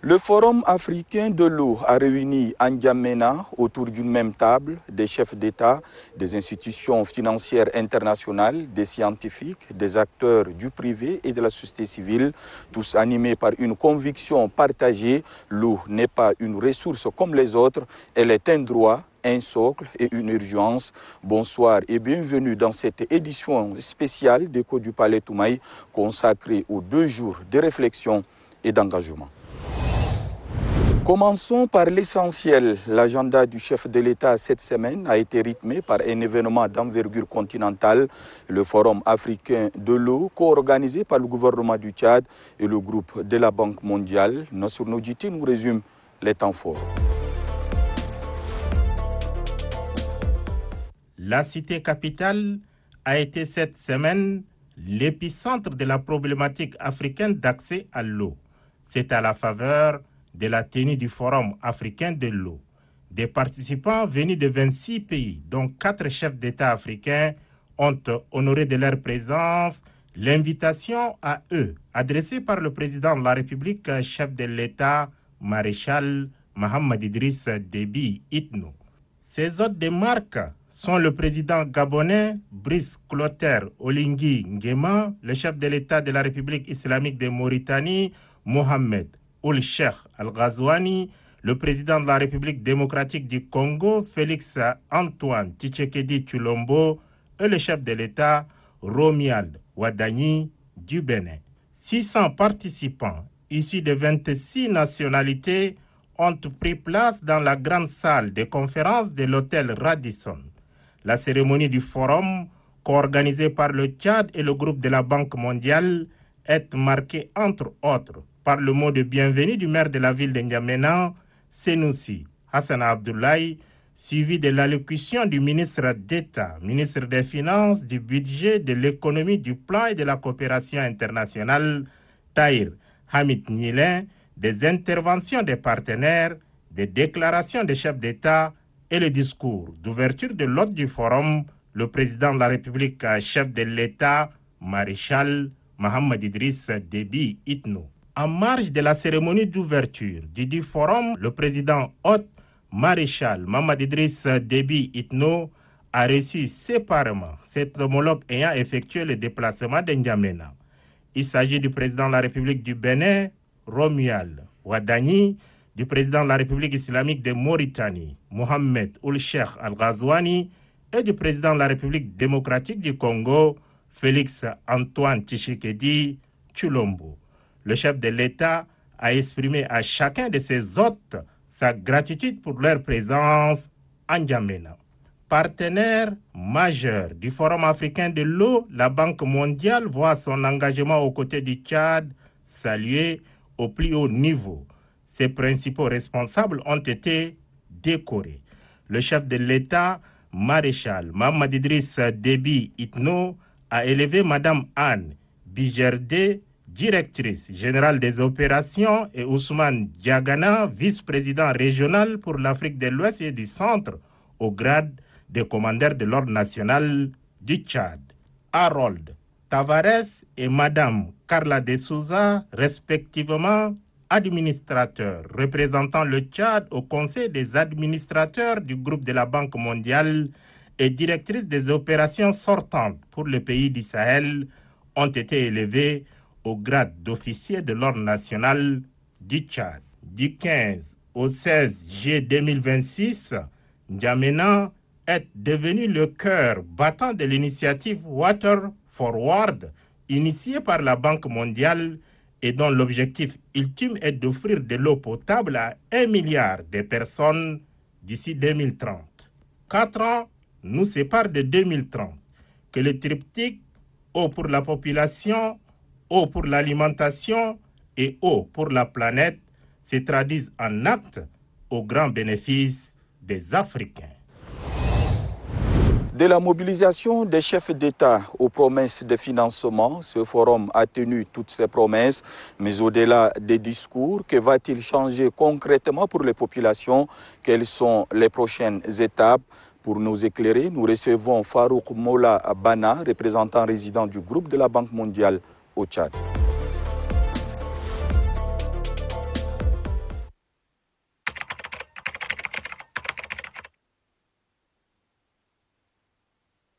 Le Forum africain de l'eau a réuni à N'Djamena autour d'une même table des chefs d'État, des institutions financières internationales, des scientifiques, des acteurs du privé et de la société civile, tous animés par une conviction partagée. L'eau n'est pas une ressource comme les autres, elle est un droit, un socle et une urgence. Bonsoir et bienvenue dans cette édition spéciale d'Écho du Palais Toumaï consacrée aux 2 jours de réflexion et d'engagement. Commençons par l'essentiel. L'agenda du chef de l'État cette semaine a été rythmé par un événement d'envergure continentale, le Forum africain de l'eau, co-organisé par le gouvernement du Tchad et le groupe de la Banque mondiale. Nassir Nodjiti nous résume les temps forts. La cité capitale a été cette semaine l'épicentre de la problématique africaine d'accès à l'eau. C'est à la faveur de la tenue du Forum africain de l'eau. Des participants venus de 26 pays, dont 4 chefs d'État africains, ont honoré de leur présence l'invitation à eux, adressée par le président de la République, chef de l'État, maréchal Mohamed Idriss Déby Itno. Ces hôtes de marque sont le président gabonais Brice Clotaire Oligui Nguema, le chef de l'État de la République islamique de Mauritanie, Mohamed Ould Cheikh Al-Ghazouani, le président de la République démocratique du Congo, Félix Antoine Tshisekedi Tshilombo, et le chef de l'État, Romuald Wadagni du Bénin. 600 participants issus de 26 nationalités ont pris place dans la grande salle de conférence de l'hôtel Radisson. La cérémonie du forum, co-organisée par le Tchad et le groupe de la Banque mondiale, est marquée entre autres par le mot de bienvenue du maire de la ville de N'Djamena, Senoussi Hassan Abdoulaye, suivi de l'allocution du ministre d'État, ministre des Finances, du Budget, de l'Économie, du Plan et de la Coopération internationale, Tahir Hamid Nilin, des interventions des partenaires, des déclarations des chefs d'État et le discours d'ouverture de l'hôte du forum, le président de la République, chef de l'État, maréchal Mohamed Idriss Déby Itno. En marge de la cérémonie d'ouverture du forum, le président hôte, maréchal Mohamed Idriss Déby Itno, a reçu séparément cet homologue ayant effectué le déplacement de N'Djamena. Il s'agit du président de la République du Bénin, Romuald Wadagni, du président de la République islamique de Mauritanie, Mohamed Ould Cheikh Al-Ghazouani, et du président de la République démocratique du Congo, Félix Antoine Tshisekedi Tshilombo. Le chef de l'État a exprimé à chacun de ses hôtes sa gratitude pour leur présence à N'Djamena. Partenaire majeur du Forum africain de l'eau, la Banque mondiale voit son engagement aux côtés du Tchad salué au plus haut niveau. Ses principaux responsables ont été décorés. Le chef de l'État, maréchal Mohamed Idriss Déby Itno, a élevé Madame Anne Bijerde, directrice générale des opérations, et Ousmane Diagana, vice-président régional pour l'Afrique de l'Ouest et du Centre, au grade de commandeur de l'ordre national du Tchad. Harold Tavares et Madame Carla de Souza, respectivement administrateurs représentant le Tchad au Conseil des administrateurs du groupe de la Banque mondiale et directrice des opérations sortantes pour le pays du Sahel, ont été élevés au grade d'officier de l'ordre national du Tchad. Du 15 au 16 juillet 2026, N'Djamena est devenu le cœur battant de l'initiative Water Forward, initiée par la Banque mondiale et dont l'objectif ultime est d'offrir de l'eau potable à 1 milliard de personnes d'ici 2030. 4 ans nous séparent de 2030, que le triptyque eau pour la population, eau pour l'alimentation et eau pour la planète se traduisent en actes au grand bénéfice des Africains. De la mobilisation des chefs d'État aux promesses de financement, ce forum a tenu toutes ses promesses, mais au-delà des discours, que va-t-il changer concrètement pour les populations? Quelles sont les prochaines étapes? Pour nous éclairer, nous recevons Farouk Mola Bana, représentant résident du groupe de la Banque mondiale au Tchad.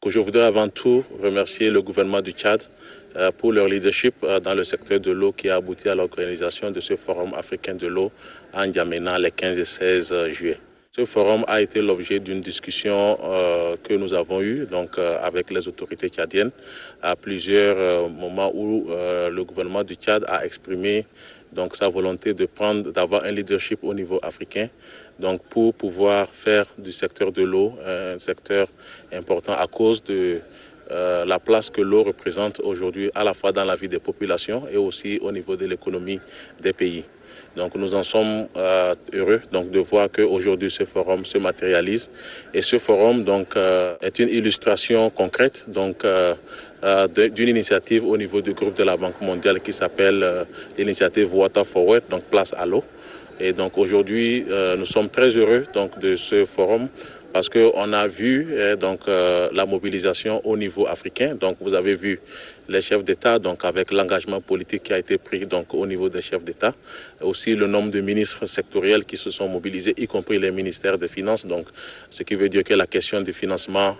Je voudrais avant tout remercier le gouvernement du Tchad pour leur leadership dans le secteur de l'eau qui a abouti à l'organisation de ce forum africain de l'eau à N'Djamena les 15 et 16 juillet. Ce forum a été l'objet d'une discussion que nous avons eue avec les autorités tchadiennes à plusieurs moments où le gouvernement du Tchad a exprimé sa volonté d'avoir un leadership au niveau africain pour pouvoir faire du secteur de l'eau un secteur important à cause de la place que l'eau représente aujourd'hui à la fois dans la vie des populations et aussi au niveau de l'économie des pays. Nous en sommes heureux de voir qu'aujourd'hui ce forum se matérialise et ce forum est une illustration concrète d'une initiative au niveau du groupe de la Banque mondiale qui s'appelle l'initiative Water Forward, place à l'eau. Et aujourd'hui nous sommes très heureux de ce forum parce qu'on a vu la mobilisation au niveau africain. Vous avez vu les chefs d'État avec l'engagement politique qui a été pris au niveau des chefs d'État. Aussi le nombre de ministres sectoriels qui se sont mobilisés, y compris les ministères des Finances. Ce qui veut dire que la question du financement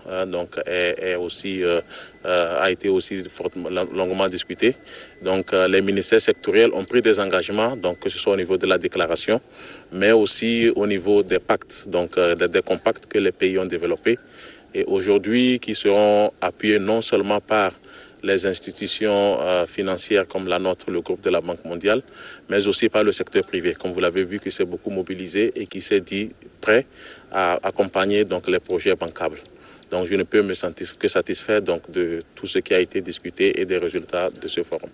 a été aussi longuement discutée. Les ministères sectoriels ont pris des engagements, que ce soit au niveau de la déclaration, mais aussi au niveau des pactes, des compacts que les pays ont développés. Et aujourd'hui, qui seront appuyés non seulement par les institutions financières comme la nôtre, le groupe de la Banque mondiale, mais aussi par le secteur privé, comme vous l'avez vu, qui s'est beaucoup mobilisé et qui s'est dit prêt à accompagner les projets bancables. Je ne peux me sentir que satisfait de tout ce qui a été discuté et des résultats de ce forum.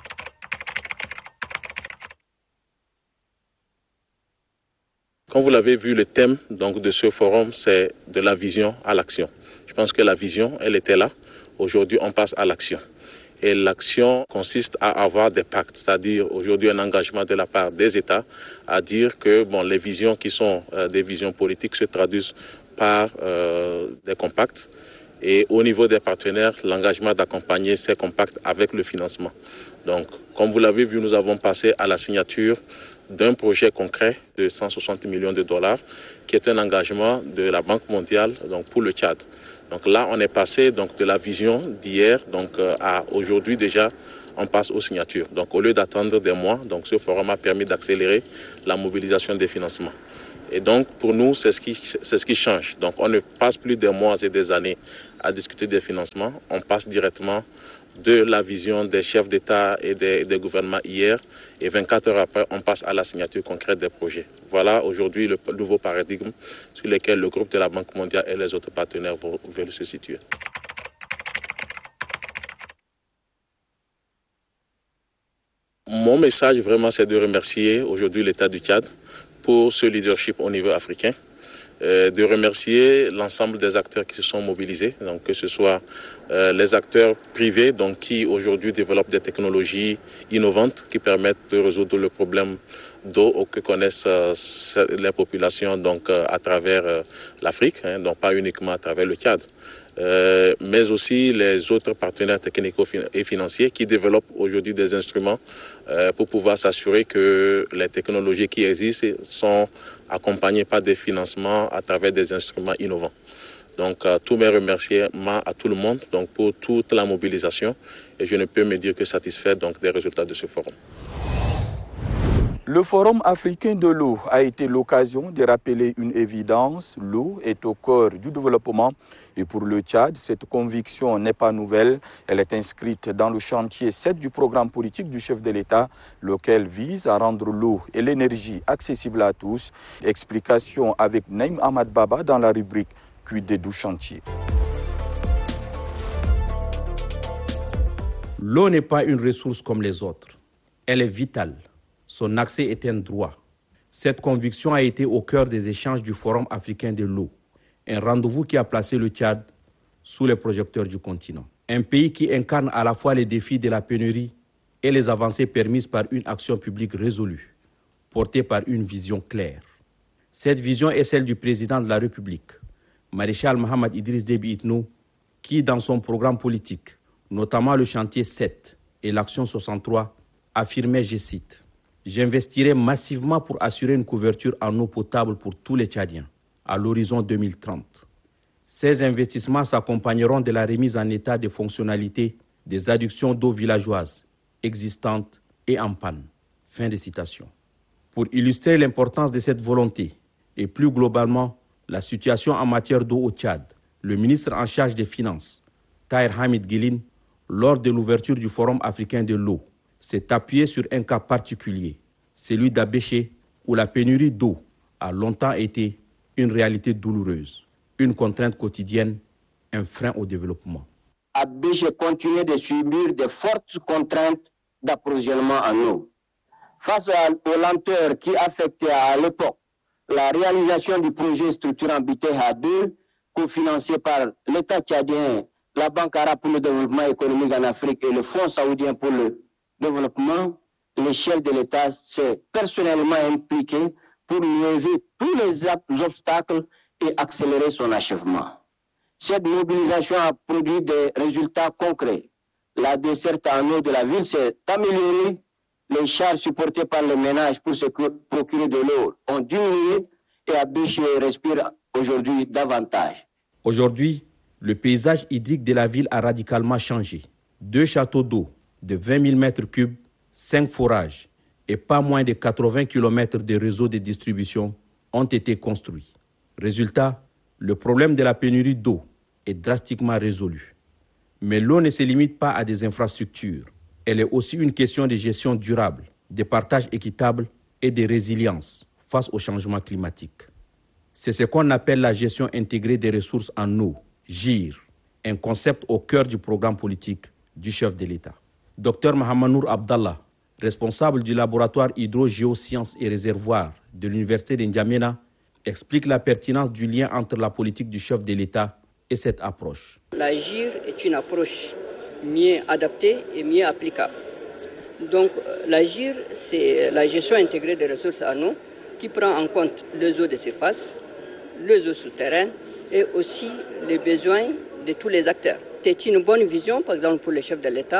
Comme vous l'avez vu, le thème de ce forum, c'est de la vision à l'action. Je pense que la vision, elle était là. Aujourd'hui, on passe à l'action. Et l'action consiste à avoir des pactes, c'est-à-dire aujourd'hui un engagement de la part des États à dire que les visions qui sont des visions politiques se traduisent par des compacts. Et au niveau des partenaires, l'engagement d'accompagner ces compacts avec le financement. Comme vous l'avez vu, nous avons passé à la signature d'un projet concret de 160 millions de dollars qui est un engagement de la Banque mondiale pour le Tchad. Là, on est passé de la vision d'hier à aujourd'hui déjà, on passe aux signatures. Au lieu d'attendre des mois, ce forum a permis d'accélérer la mobilisation des financements. Et pour nous, c'est ce qui change. On ne passe plus des mois et des années à discuter des financements. On passe directement de la vision des chefs d'État et des gouvernements hier. Et 24 heures après, on passe à la signature concrète des projets. Voilà aujourd'hui le nouveau paradigme sur lequel le groupe de la Banque mondiale et les autres partenaires veulent se situer. Mon message vraiment, c'est de remercier aujourd'hui l'État du Tchad pour ce leadership au niveau africain, de remercier l'ensemble des acteurs qui se sont mobilisés, que ce soit les acteurs privés qui aujourd'hui développent des technologies innovantes qui permettent de résoudre le problème d'eau que connaissent les populations à travers l'Afrique, pas uniquement à travers le Tchad. Mais aussi les autres partenaires techniques et financiers qui développent aujourd'hui des instruments pour pouvoir s'assurer que les technologies qui existent sont accompagnées par des financements à travers des instruments innovants. Tous mes remerciements à tout le monde pour toute la mobilisation et je ne peux me dire que satisfait des résultats de ce forum. Le Forum africain de l'eau a été l'occasion de rappeler une évidence. L'eau est au cœur du développement et pour le Tchad, cette conviction n'est pas nouvelle. Elle est inscrite dans le chantier 7 du programme politique du chef de l'État, lequel vise à rendre l'eau et l'énergie accessibles à tous. Explication avec Naïm Ahmad Baba dans la rubrique QD du chantier. L'eau n'est pas une ressource comme les autres. Elle est vitale. Son accès est un droit. Cette conviction a été au cœur des échanges du Forum africain de l'eau, un rendez-vous qui a placé le Tchad sous les projecteurs du continent. Un pays qui incarne à la fois les défis de la pénurie et les avancées permises par une action publique résolue, portée par une vision claire. Cette vision est celle du président de la République, Maréchal Mohamed Idriss Déby Itno, qui, dans son programme politique, notamment le chantier 7 et l'action 63, affirmait, je cite, « J'investirai massivement pour assurer une couverture en eau potable pour tous les Tchadiens à l'horizon 2030. Ces investissements s'accompagneront de la remise en état des fonctionnalités des adductions d'eau villageoises existantes et en panne. Fin de citation. Pour illustrer l'importance de cette volonté et plus globalement la situation en matière d'eau au Tchad, le ministre en charge des Finances, Tahir Hamid Guilin, lors de l'ouverture du Forum africain de l'eau, s'est appuyé sur un cas particulier, celui d'Abéché, où la pénurie d'eau a longtemps été une réalité douloureuse, une contrainte quotidienne, un frein au développement. Abéché continue de subir de fortes contraintes d'approvisionnement en eau. Face aux lenteurs qui affectaient à l'époque la réalisation du projet structurant Biteha 2, cofinancé par l'État tchadien, la Banque arabe pour le développement économique en Afrique et le Fonds saoudien pour le développement, le chef de l'État s'est personnellement impliqué pour lever tous les obstacles et accélérer son achèvement. Cette mobilisation a produit des résultats concrets. La desserte en eau de la ville s'est améliorée. Les charges supportées par les ménages pour se procurer de l'eau ont diminué et Abéché respire aujourd'hui davantage. Aujourd'hui, le paysage hydrique de la ville a radicalement changé. 2 châteaux d'eau de 20 000 m3, 5 forages et pas moins de 80 km de réseaux de distribution ont été construits. Résultat, le problème de la pénurie d'eau est drastiquement résolu. Mais l'eau ne se limite pas à des infrastructures. Elle est aussi une question de gestion durable, de partage équitable et de résilience face au changement climatique. C'est ce qu'on appelle la gestion intégrée des ressources en eau, GIR, un concept au cœur du programme politique du chef de l'État. Dr Mahamanour Abdallah, responsable du laboratoire hydrogéosciences et réservoirs de l'université de N'Djamena, explique la pertinence du lien entre la politique du chef de l'État et cette approche. La GIR est une approche mieux adaptée et mieux applicable. Donc la GIR, c'est la gestion intégrée des ressources en eau qui prend en compte les eaux de surface, les eaux souterraines et aussi les besoins de tous les acteurs. C'est une bonne vision, par exemple pour le chef de l'État,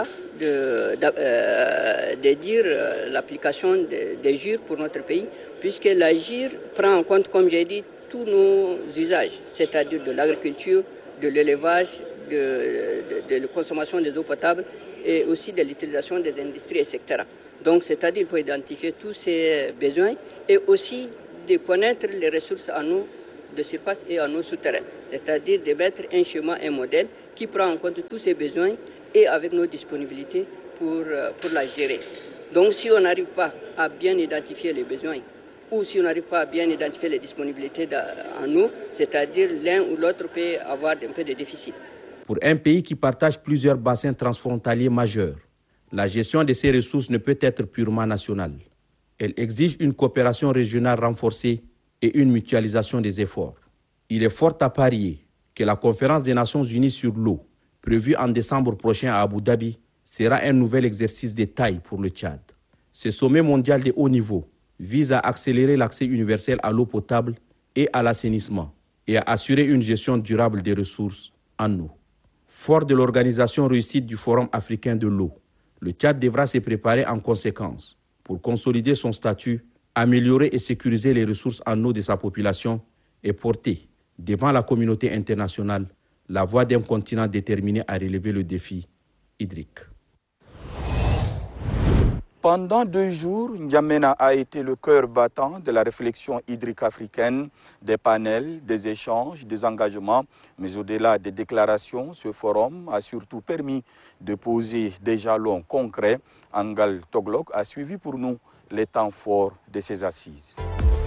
de dire l'application des GIR pour notre pays, puisque la GIR prend en compte, comme j'ai dit, tous nos usages, c'est-à-dire de l'agriculture, de l'élevage, de la consommation des eaux potables et aussi de l'utilisation des industries, etc. Donc, c'est-à-dire qu'il faut identifier tous ces besoins et aussi de connaître les ressources en eau de surface et en eau souterraine, c'est-à-dire de mettre un schéma, un modèle qui prend en compte tous ces besoins et avec nos disponibilités pour la gérer. Donc, si on n'arrive pas à bien identifier les besoins ou si on n'arrive pas à bien identifier les disponibilités en eau, c'est-à-dire l'un ou l'autre peut avoir un peu de déficit. Pour un pays qui partage plusieurs bassins transfrontaliers majeurs, la gestion de ces ressources ne peut être purement nationale. Elle exige une coopération régionale renforcée et une mutualisation des efforts. Il est fort à parier que la conférence des Nations Unies sur l'eau, prévue en décembre prochain à Abu Dhabi, sera un nouvel exercice de taille pour le Tchad. Ce sommet mondial de haut niveau vise à accélérer l'accès universel à l'eau potable et à l'assainissement et à assurer une gestion durable des ressources en eau. Fort de l'organisation réussite du Forum africain de l'eau, le Tchad devra se préparer en conséquence pour consolider son statut, améliorer et sécuriser les ressources en eau de sa population et porter, devant la communauté internationale, la voix d'un continent déterminé à relever le défi hydrique. Pendant 2 jours, N'Djamena a été le cœur battant de la réflexion hydrique africaine, des panels, des échanges, des engagements. Mais au-delà des déclarations, ce forum a surtout permis de poser des jalons concrets. Angal Toglok a suivi pour nous les temps forts de ces assises.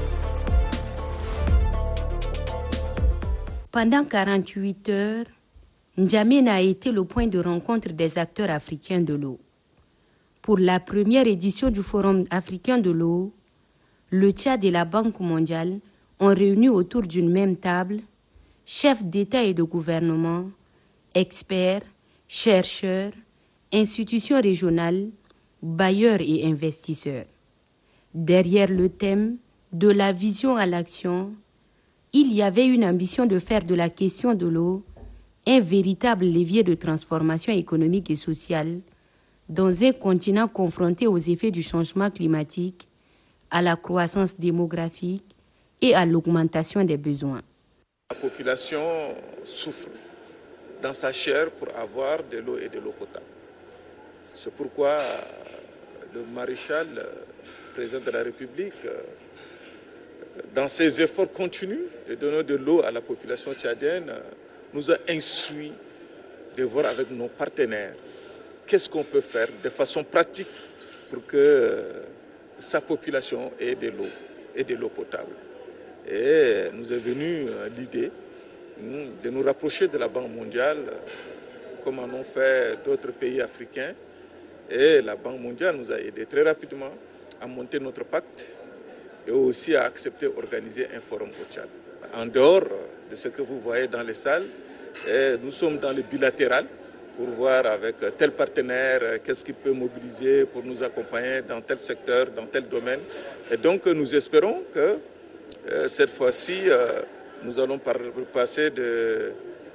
Pendant 48 heures, N'Djamena a été le point de rencontre des acteurs africains de l'eau. Pour la première édition du Forum africain de l'eau, le Tchad et la Banque mondiale ont réuni autour d'une même table chefs d'État et de gouvernement, experts, chercheurs, institutions régionales, bailleurs et investisseurs. Derrière le thème de la vision à l'action, il y avait une ambition de faire de la question de l'eau un véritable levier de transformation économique et sociale dans un continent confronté aux effets du changement climatique, à la croissance démographique et à l'augmentation des besoins. La population souffre dans sa chair pour avoir de l'eau et de l'eau potable. C'est pourquoi le maréchal, président de la République, dans ses efforts continus de donner de l'eau à la population tchadienne, nous a instruit de voir avec nos partenaires qu'est-ce qu'on peut faire de façon pratique pour que sa population ait de l'eau et de l'eau potable. Et nous est venue l'idée de nous rapprocher de la Banque mondiale, comme en ont fait d'autres pays africains. Et la Banque mondiale nous a aidés très rapidement à monter notre pacte et aussi à accepter d'organiser un forum au Tchad. En dehors de ce que vous voyez dans les salles, nous sommes dans le bilatéral pour voir avec tel partenaire qu'est-ce qu'il peut mobiliser pour nous accompagner dans tel secteur, dans tel domaine. Et donc nous espérons que cette fois-ci, nous allons passer de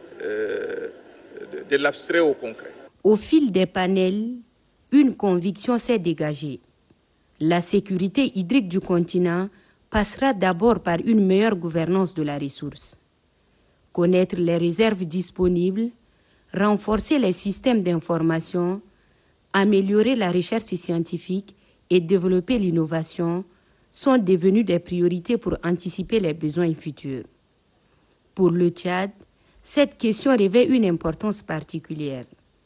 l'abstrait au concret. Au fil des panels, une conviction s'est dégagée. La sécurité hydrique du continent passera d'abord par une meilleure gouvernance de la ressource. Connaître les réserves disponibles, renforcer les systèmes d'information, améliorer la recherche scientifique et développer l'innovation sont devenus des priorités pour anticiper les besoins futurs. Pour le Tchad, cette question revêt une importance particulière.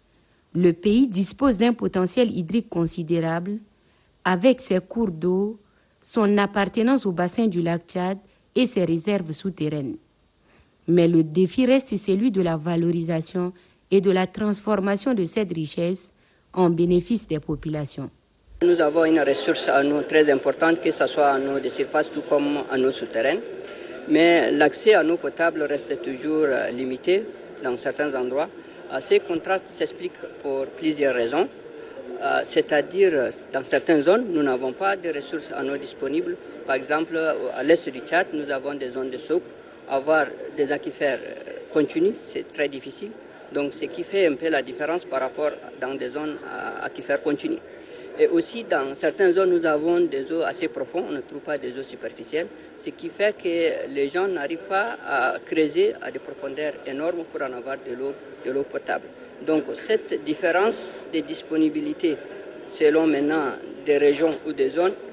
Le pays dispose d'un potentiel hydrique considérable avec ses cours d'eau, son appartenance au bassin du lac Tchad et ses réserves souterraines. Mais le défi reste celui de la valorisation et de la transformation de cette richesse en bénéfice des populations. Nous avons une ressource en eau très importante, que ce soit en eau de surface tout comme en eau souterraine. Mais l'accès en eau potable reste toujours limité dans certains endroits. Ces contrastes s'expliquent pour plusieurs raisons. C'est-à-dire, dans certaines zones, nous n'avons pas de ressources en eau disponibles. Par exemple, à l'est du Tchad, nous avons des zones de souk. Avoir des aquifères continus, c'est très difficile. Donc, ce qui fait un peu la différence par rapport dans des zones aquifères continues. Et aussi, dans certaines zones, nous avons des eaux assez profondes, on ne trouve pas des eaux superficielles, ce qui fait que les gens n'arrivent pas à creuser à des profondeurs énormes pour en avoir de l'eau potable. Donc, cette différence de disponibilité, selon maintenant des régions ou des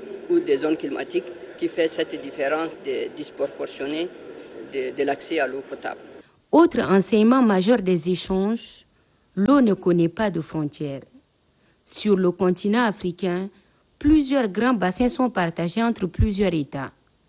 zones climatiques, qui fait cette différence disproportionnée de l'accès à l'eau potable. Autre enseignement majeur des échanges, l'eau ne connaît pas de frontières. Sur le continent africain, plusieurs grands bassins sont partagés entre plusieurs États.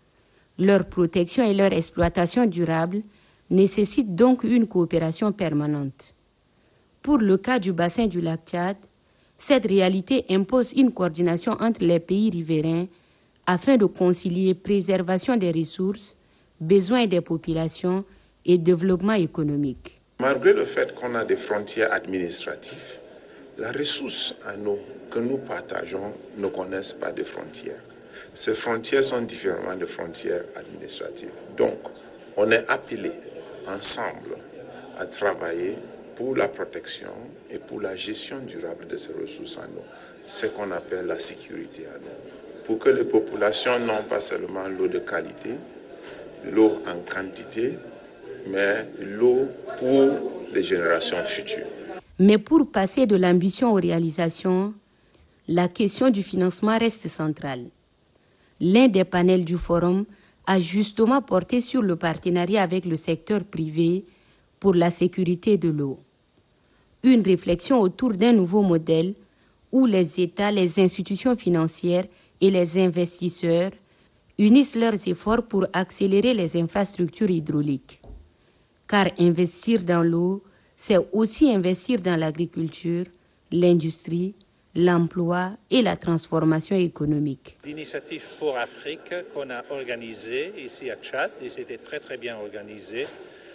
Leur protection et leur exploitation durable nécessitent donc une coopération permanente. Pour le cas du bassin du lac Tchad, cette réalité impose une coordination entre les pays riverains afin de concilier préservation des ressources, besoins des populations et développement économique. Malgré le fait qu'on a des frontières administratives, la ressource en eau que nous partageons ne connaissent pas de frontières. Ces frontières sont différentes de frontières administratives. Donc, on est appelé ensemble à travailler pour la protection et pour la gestion durable de ces ressources en eau, ce qu'on appelle la sécurité en eau, pour que les populations n'ont pas seulement l'eau de qualité, l'eau en quantité, mais l'eau pour les générations futures. Mais pour passer de l'ambition aux réalisations, la question du financement reste centrale. L'un des panels du forum a justement porté sur le partenariat avec le secteur privé pour la sécurité de l'eau. Une réflexion autour d'un nouveau modèle où les États, les institutions financières et les investisseurs unissent leurs efforts pour accélérer les infrastructures hydrauliques. Car investir dans l'eau, c'est aussi investir dans l'agriculture, l'industrie, l'emploi et la transformation économique. L'initiative pour Afrique qu'on a organisée ici à Tchad, et c'était très très bien organisé,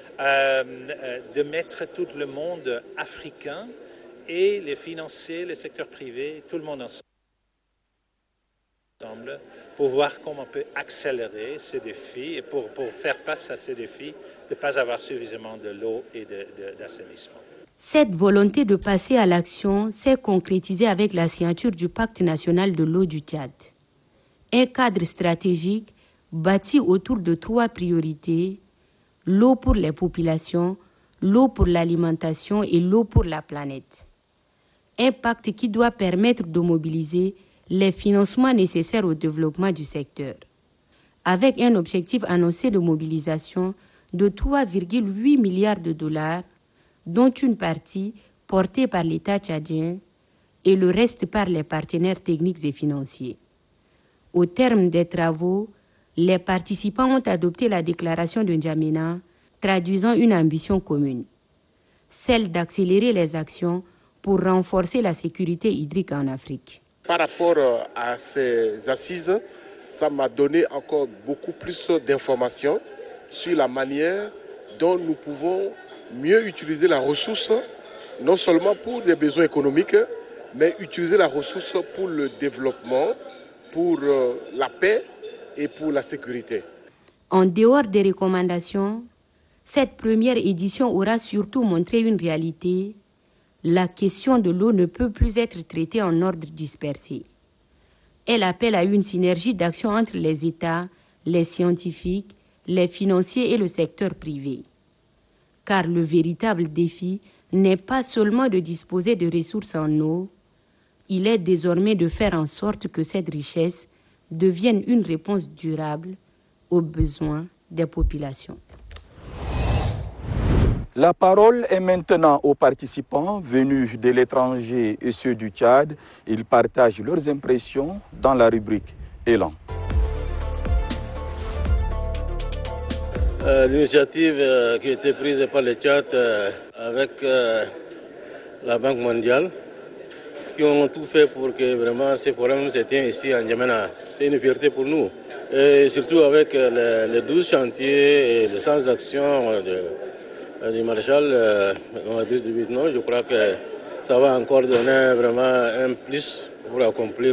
de mettre tout le monde africain et les financiers, le secteur privé, tout le monde ensemble pour voir comment on peut accélérer ces défis et pour faire face à ces défis de ne pas avoir suffisamment de l'eau et d'assainissement. Cette volonté de passer à l'action s'est concrétisée avec la signature du Pacte national de l'eau du Tchad. Un cadre stratégique bâti autour de 3 priorités: l'eau pour les populations, l'eau pour l'alimentation et l'eau pour la planète. Un pacte qui doit permettre de mobiliser les financements nécessaires au développement du secteur, avec un objectif annoncé de mobilisation de 3,8 milliards de dollars, dont une partie portée par l'État tchadien et le reste par les partenaires techniques et financiers. Au terme des travaux, les participants ont adopté la déclaration de N'Djamena, traduisant une ambition commune, celle d'accélérer les actions pour renforcer la sécurité hydrique en Afrique. Par rapport à ces assises, ça m'a donné encore beaucoup plus d'informations sur la manière dont nous pouvons mieux utiliser la ressource, non seulement pour des besoins économiques, mais utiliser la ressource pour le développement, pour la paix et pour la sécurité. En dehors des recommandations, cette première édition aura surtout montré une réalité. La question de l'eau ne peut plus être traitée en ordre dispersé. Elle appelle à une synergie d'action entre les États, les scientifiques, les financiers et le secteur privé. Car le véritable défi n'est pas seulement de disposer de ressources en eau, il est désormais de faire en sorte que cette richesse devienne une réponse durable aux besoins des populations. La parole est maintenant aux participants venus de l'étranger et ceux du Tchad. Ils partagent leurs impressions dans la rubrique Élan. L'initiative qui a été prise par le Tchad avec la Banque mondiale, qui ont tout fait pour que vraiment ces forums se tiennent ici en N'Djamena. C'est une fierté pour nous. Et surtout avec les 12 chantiers et les centres d'action du maréchal, je crois que ça va encore donner vraiment un plus pour accomplir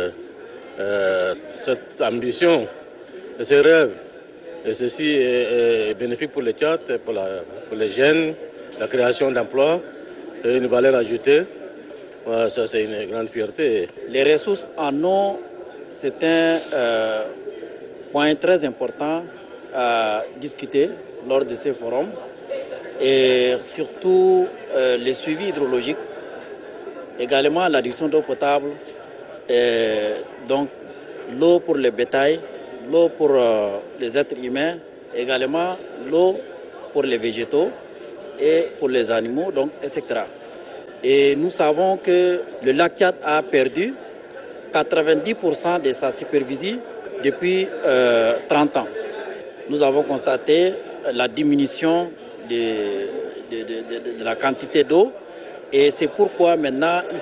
cette ambition et ce rêve. Et ceci est bénéfique pour le Tchad, pour les jeunes, la création d'emplois et une valeur ajoutée. Voilà, ça, c'est une grande fierté. Les ressources en eau, c'est un point très important à discuter lors de ces forums. Et surtout le suivi hydrologique, également la réduction d'eau potable, donc l'eau pour le bétail, l'eau pour les êtres humains, également l'eau pour les végétaux et pour les animaux, donc, etc. Et nous savons que le lac Tchad a perdu 90% de sa superficie depuis 30 ans. Nous avons constaté la diminution de la quantité d'eau et c'est pourquoi maintenant il